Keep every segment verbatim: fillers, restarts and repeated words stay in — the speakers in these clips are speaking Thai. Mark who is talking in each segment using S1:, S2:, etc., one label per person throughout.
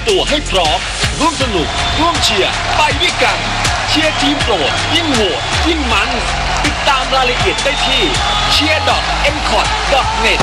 S1: ตัวให้พร้อมร่วมสนุกร่วมเชียร์ไปด้วยกันเชียร์ทีมโปรดยิ่งโหดยิ่งมันติดตามรายละเอียดได้ที่ เชียร์ ดอท เอ็ม คอท ดอท เน็ต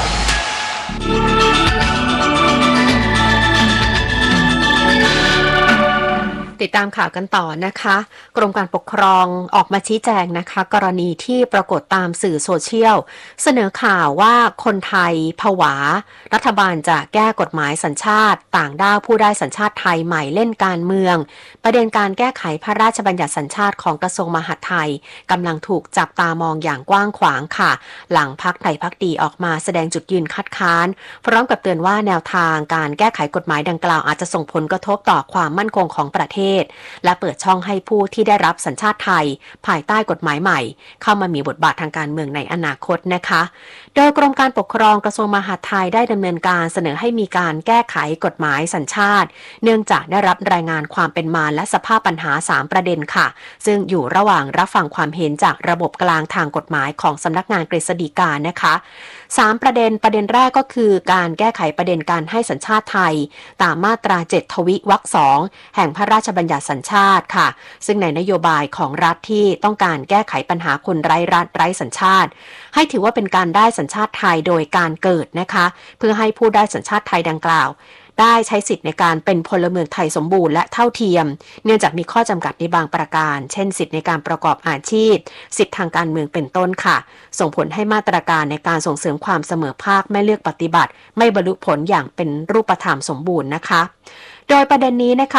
S2: ติดตามข่าวกันต่อนะคะกรมการปกครองออกมาชี้แจงนะคะกรณีที่ปรากฏตามสื่อโซเชียลเสนอข่าวว่าคนไทยผวารัฐบาลจะแก้กฎหมายสัญชาติต่างด้าวผู้ได้สัญชาติไทยใหม่เล่นการเมืองประเด็นการแก้ไขพระราชบัญญัติสัญชาติของกระทรวงมหาดไทยกำลังถูกจับตามองอย่างกว้างขวางค่ะหลังพรรคไทยพักดีออกมาแสดงจุดยืนคัดค้านพร้อมกับเตือนว่าแนวทางการแก้ไขกฎหมายดังกล่าวอาจจะส่งผลกระทบต่อความมั่นคงของประเทศและเปิดช่องให้ผู้ที่ได้รับสัญชาติไทยภายใต้กฎหมายใหม่เข้ามามีบทบาททางการเมืองในอนาคตนะคะโดยกรมการปกครองกระทรวงมหาดไทยได้ดำเนินการเสนอให้มีการแก้ไขกฎหมายสัญชาติเนื่องจากได้รับรายงานความเป็นมาและสภาพปัญหาสามประเด็นค่ะซึ่งอยู่ระหว่างรับฟังความเห็นจากระบบกลางทางกฎหมายของสำนักงานกฤษฎีกานะคะสามประเด็นประเด็นแรกก็คือการแก้ไขประเด็นการให้สัญชาติไทยตามมาตราเจ็ดทวิวรรคสองแห่งพระราชบัญญัติสัญชาติค่ะซึ่งในนโยบายของรัฐที่ต้องการแก้ไขปัญหาคนไร้รัฐไร้สัญชาติให้ถือว่าเป็นการได้สัญชาติไทยโดยการเกิดนะคะเพื่อให้ผู้ได้สัญชาติไทยดังกล่าวได้ใช้สิทธิ์ในการเป็นพลเมืองไทยสมบูรณ์และเท่าเทียมเนื่องจากมีข้อจำกัดในบางประการเช่นสิทธิ์ในการประกอบอาชีพสิทธิทางการเมืองเป็นต้นค่ะส่งผลให้มาตรการในการส่งเสริมความเสมอภาคไม่เลือกปฏิบัติไม่บรรลุผลอย่างเป็นรูปธรรมสมบูรณ์นะคะโดยประเด็นนี้นะคะ